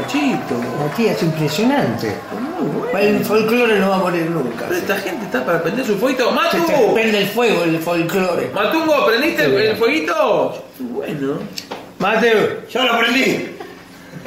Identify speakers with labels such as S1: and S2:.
S1: Panchito.
S2: Matías, impresionante.
S1: Muy bueno.
S2: El folclore no va a morir nunca.
S1: Pero esta gente está para prender su fueguito.
S2: Se
S1: ¡Matu!
S2: te prende el fuego, el folclore.
S1: Matungo, ¿prendiste el fueguito? Bueno.
S2: Mateo, yo lo prendí.